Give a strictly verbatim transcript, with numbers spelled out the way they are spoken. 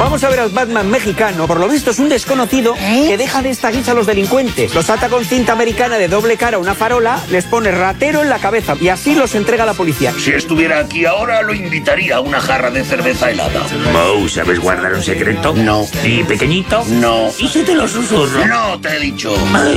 Vamos a ver al Batman mexicano. Por lo visto es un desconocido ¿Eh? que deja de esta guisa a los delincuentes. Los ata con cinta americana de doble cara a una farola, les pone ratero en la cabeza y así los entrega a la policía. Si estuviera aquí ahora, lo invitaría a una jarra de cerveza helada. Moe, ¿sabes guardar un secreto? No. ¿Y pequeñito? No. ¿Y si te lo susurro? No, te he dicho. Ay.